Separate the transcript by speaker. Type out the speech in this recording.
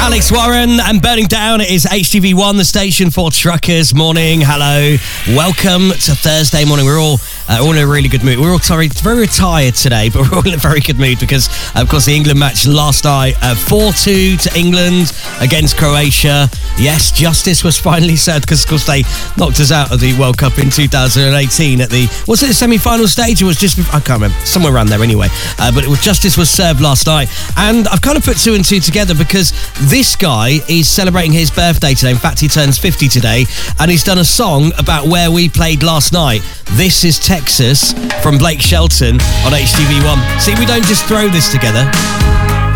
Speaker 1: Alex Warren and Burning Down. It is HTV1, the station for truckers. Morning, hello. Welcome to Thursday morning. We're all in a really good mood. We're all very tired today, but we're all in a very good mood because, of course, the England match last night, 4-2 to England against Croatia. Yes, justice was finally served because, of course, they knocked us out of the World Cup in 2018 at the, was it the semi-final stage? It was just, I can't remember, somewhere around there anyway. But justice was served last night. And I've kind of put two and two together because this guy is celebrating his birthday today. In fact, he turns 50 today, and he's done a song about where we played last night. This is Texas from Blake Shelton on HTV1. See, we don't just throw this together.